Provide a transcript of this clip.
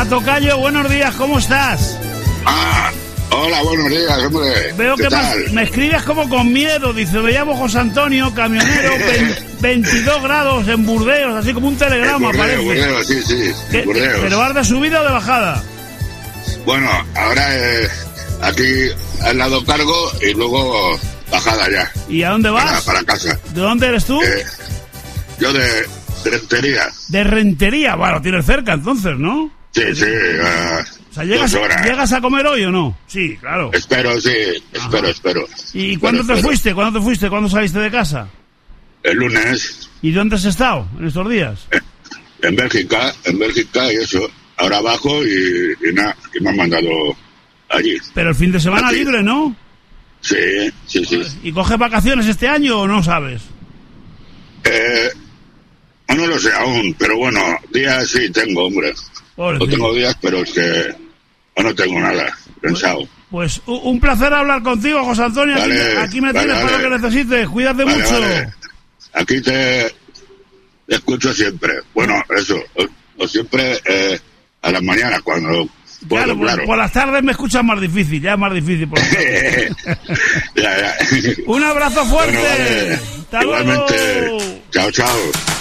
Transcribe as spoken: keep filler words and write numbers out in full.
tocayo, buenos días, ¿cómo estás? Ah, hola, buenos días, hombre. Veo que me, me escribes como con miedo, dice, me llamo José Antonio, camionero, veintidós grados en Burdeos, así como un telegrama, Burdeos, parece. Burdeos, sí, sí, ¿Qué, Burdeos. ¿Pero vas de subida o de bajada? Bueno, ahora eh, aquí al lado cargo y luego bajada ya. ¿Y a dónde vas? Para, para casa. ¿De dónde eres tú? Eh, yo de, de Rentería. De Rentería, bueno, tienes cerca entonces, ¿no? Sí, sí. Uh, o sea, ¿llegas, ¿llegas a comer hoy o no? Sí, claro. Espero, sí, espero, Ajá. espero. ¿Y cuándo te espero. fuiste? ¿Cuándo te fuiste? ¿Cuándo saliste de casa? El lunes. ¿Y dónde has estado en estos días? Eh, en Bélgica, en Bélgica y eso. Ahora bajo y, y nada, que me han mandado allí. Pero el fin de semana Aquí. libre, ¿no? Sí, sí, sí. ¿Y coges vacaciones este año o no sabes? Eh, no lo sé aún, pero bueno, días sí tengo, hombre. Ole, no sí. tengo días, pero es que no tengo nada pensado. Pues, pues un placer hablar contigo, José Antonio. Vale, aquí, aquí me vale, tienes vale. para lo que necesites. Cuídate vale, mucho. Vale. Aquí te, te escucho siempre. Bueno, eso, o, o siempre eh, a las mañanas cuando puedo, claro, claro. Por, por las tardes me escuchas más difícil, ya es más difícil. Por ya, ya. Un abrazo fuerte. Bueno, vale. Hasta Igualmente. luego. Chao, chao.